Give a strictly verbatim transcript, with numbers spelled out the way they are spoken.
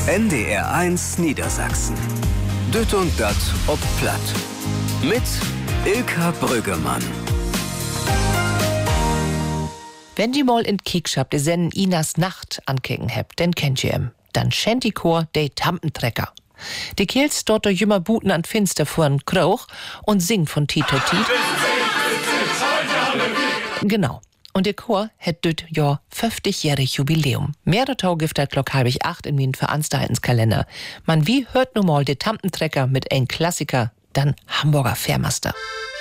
N D R eins Niedersachsen. Düt und dat ob Platt. Mit Ilka Brüggemann. Wenn die mal in Kiekschap de Sennen Inas Nacht ankicken hebt, den kennt ihr em. Dann schent die Chor de Tampentrecker. Die Kehls dort der jümmer Buten an Finster vorn Krauch und singt von Tito Tit. Genau. Und der Chor hat düt Jahr fünfzigjährig Jubiläum. Mehrere Tau gibt der Glock halb acht in min Veranstaltungskalender. Man wie hört nun mal de Tampentrecker mit ein Klassiker, dann Hamburger Fährmaster.